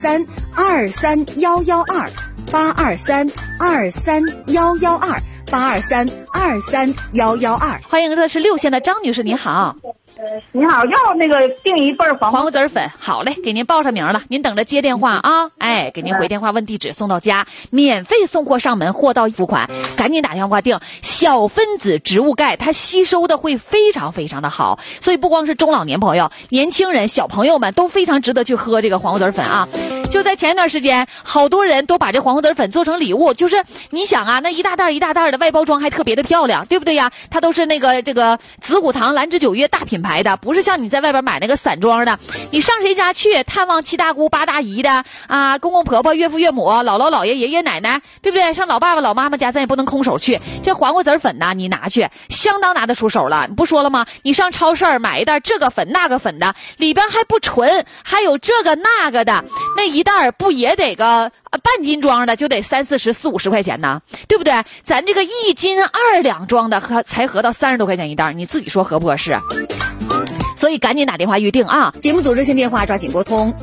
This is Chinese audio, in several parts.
823-232-112，823-232-112，欢迎的是6线的张女士，你好。 你好，要那个订一份黄瓜子粉，好嘞，给您报上名了，您等着接电话啊，给您回电话问地址，送到家，免费送货上门，货到付款，赶紧打电话订。小分子植物钙，它吸收的会非常非常的好，所以不光是中老年朋友，年轻人、小朋友们都非常值得去喝这个黄瓜子粉啊。就在前一段时间，好多人都把这黄瓜子粉做成礼物，就是你想啊，那一大袋一大袋的，外包装还特别的漂亮，对不对呀？它都是那个这个紫虎堂、兰芝九月大品牌的，不是像你在外边买那个散装的。你上谁家去探望七大姑八大姨的啊，公公婆婆、岳父岳母、姥姥姥爷、爷爷奶奶，对不对？上老爸爸老妈妈家，咱也不能空手去。这黄瓜子粉呢，你拿去相当拿得出手了。你不说了吗？你上超市买一袋这个粉那个粉的，里边还不纯，还有这个那个的，那一袋不也得个半斤装的就得30、40、50块钱呢，对不对？咱这个1斤2两装的才合到30多块钱一袋，你自己说合不合适？所以赶紧打电话预定啊！节目组热线电话抓紧拨通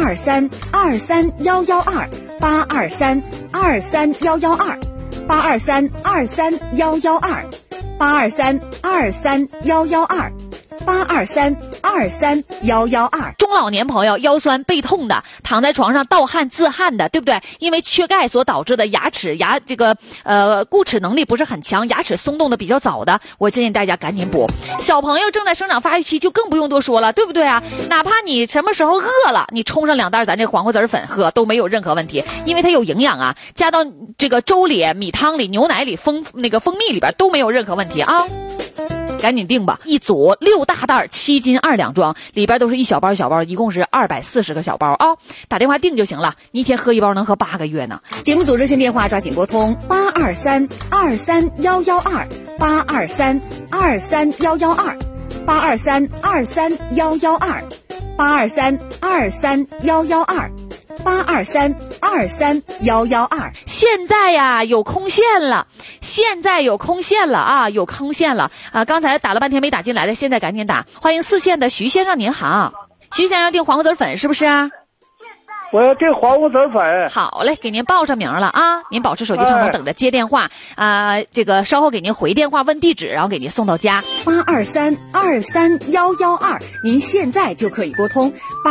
823-232-112，823-232-112，823-232-112，823-232-112。中老年朋友腰酸背痛的，躺在床上盗汗自汗的，对不对？因为缺钙所导致的牙固齿能力不是很强，牙齿松动的比较早的，我建议大家赶紧补。小朋友正在生长发育期就更不用多说了，对不对啊？哪怕你什么时候饿了，你冲上2袋咱这黄瓜子粉喝都没有任何问题，因为它有营养啊，加到这个粥里、米汤里、牛奶里、蜂蜜里边都没有任何问题啊。赶紧订吧，一组6大袋7斤2两装，里边都是一小包一小包，一共是240个小包啊！打电话订就行了，你一天喝一包能喝8个月呢。节目组热线电话抓紧拨通823-232-112，823-232-112，823-232-112，823-232-112。现在呀有空线了啊！刚才打了半天没打进来的，现在赶紧打。欢迎4线的徐先生，您好，徐先生订黄瓜子粉是不是啊？ 我要订黄瓜子粉。 好嘞，给您报上名了啊！您保持手机畅通，等着接电话啊。这个稍后给您回电话问地址，然后给您送到家。823-23112，您现在就可以拨通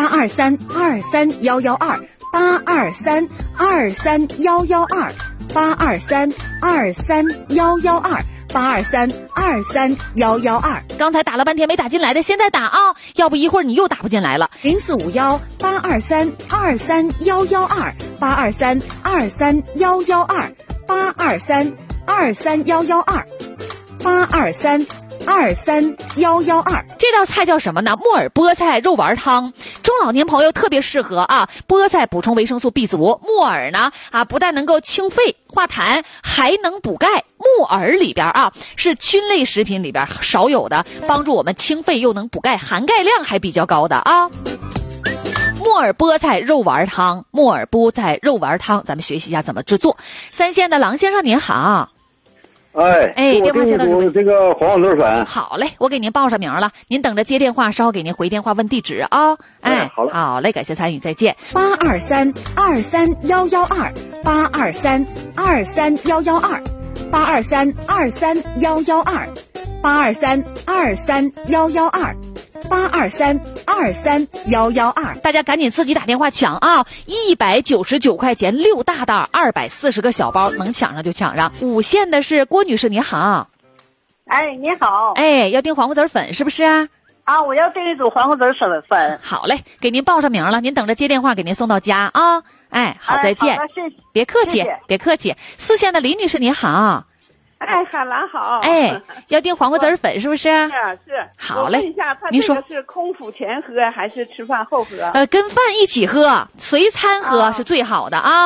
823-23112，823-23112，823-23112，823-23112。刚才打了半天没打进来的，现在打啊！要不一会儿你又打不进来了。0451-823-23112，823-23112，823-23112，823-23112。这道菜叫什么呢？木耳菠菜肉丸汤，中老年朋友特别适合啊！菠菜补充维生素 B 族，木耳呢不但能够清肺化痰，还能补钙。木耳里边是菌类食品里边少有的，帮助我们清肺又能补钙，含钙量还比较高的啊。木耳菠菜肉丸汤，木耳菠菜肉丸汤，咱们学习一下怎么制作。3线的郎先生您好。电话接到这个黄瓜子粉。 好嘞，我给您报上名了，您等着接电话，稍后给您回电话问地址啊。好嘞，感谢参与，再见。823-23112，823-23112，823-23112，823-23112，大家赶紧自己打电话抢啊！199块钱6大袋，240个小包，能抢上就抢上。5线的是郭女士，你好。 你好。 要订黄瓜子粉是不是啊？ 我要订一组黄瓜子粉。 好嘞，给您报上名了，您等着接电话，给您送到家啊。好，再见。 好的，谢谢。 别客气，别客气。4线的李女士，你好。 海兰好。 要订黄瓜子粉是不是？ 是。 好嘞。 我问一下， 您说是空腹前喝还是吃饭后喝？ 跟饭一起喝，随餐喝是最好的啊。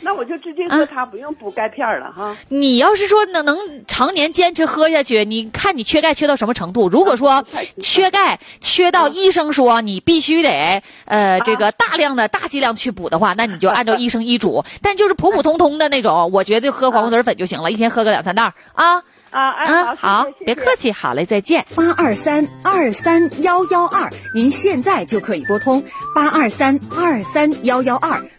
那我就直接喝它，不用补钙片了哈。 你要是说能常年坚持喝下去，你看你缺钙缺到什么程度？如果说缺钙缺到医生说你必须得这个大剂量去补的话，那你就按照医生医嘱。但就是普普通通的那种，我觉得就喝黄瓜子粉就行了，一天喝个2-3袋啊。好， 谢谢别客气，好嘞，再见。 823-23112，您现在就可以拨通823-23112。